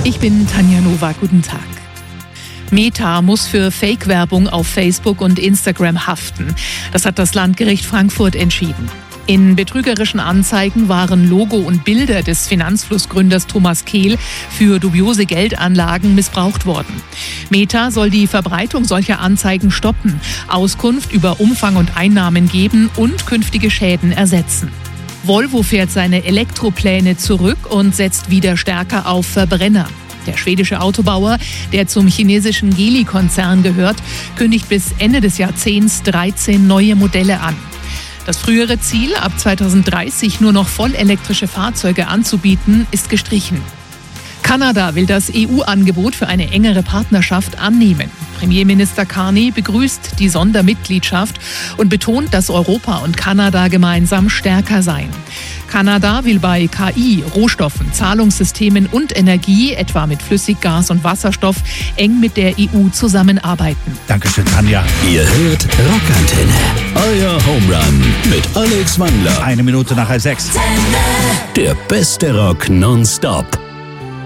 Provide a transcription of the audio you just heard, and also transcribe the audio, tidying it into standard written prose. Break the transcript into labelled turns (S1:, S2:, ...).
S1: Ich bin Tanja Nowak. Guten Tag. Meta muss für Fake-Werbung auf Facebook und Instagram haften. Das hat das Landgericht Frankfurt entschieden. In betrügerischen Anzeigen waren Logo und Bilder des Finanzflussgründers Thomas Kehl für dubiose Geldanlagen missbraucht worden. Meta soll die Verbreitung solcher Anzeigen stoppen, Auskunft über Umfang und Einnahmen geben und künftige Schäden ersetzen. Volvo fährt seine Elektropläne zurück und setzt wieder stärker auf Verbrenner. Der schwedische Autobauer, der zum chinesischen Geely-Konzern gehört, kündigt bis Ende des Jahrzehnts 13 neue Modelle an. Das frühere Ziel, ab 2030 nur noch vollelektrische Fahrzeuge anzubieten, ist gestrichen. Kanada will das EU-Angebot für eine engere Partnerschaft annehmen. Premierminister Carney begrüßt die Sondermitgliedschaft und betont, dass Europa und Kanada gemeinsam stärker seien. Kanada will bei KI, Rohstoffen, Zahlungssystemen und Energie, etwa mit Flüssiggas und Wasserstoff, eng mit der EU zusammenarbeiten.
S2: Dankeschön, Tanja.
S3: Ihr hört Rockantenne, euer Home Run mit Alex Wandler.
S2: 1 Minute nach 6.
S3: Der beste Rock nonstop.